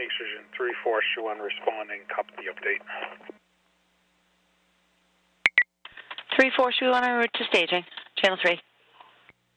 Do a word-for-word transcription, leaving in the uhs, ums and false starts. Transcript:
Lakes Region three four, Siouan responding. Copy the update. three four, Siouan en route to staging. Channel three.